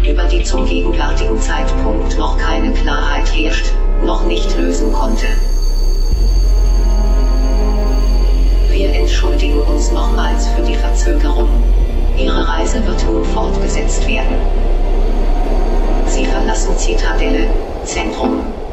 über die zum gegenwärtigen Zeitpunkt noch keine Klarheit herrscht, noch nicht lösen konnte. Wir entschuldigen uns nochmals für die Verzögerung. Ihre Reise wird nun fortgesetzt werden. Sie verlassen Zitadelle, Zentrum.